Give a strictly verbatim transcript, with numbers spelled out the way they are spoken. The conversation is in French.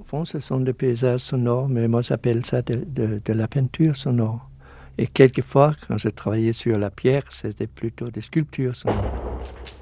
Au fond, ce sont des paysages sonores, mais moi j'appelle ça de, de, de la peinture sonore. Et quelquefois, quand je travaillais sur la pierre, c'était plutôt des sculptures sonores.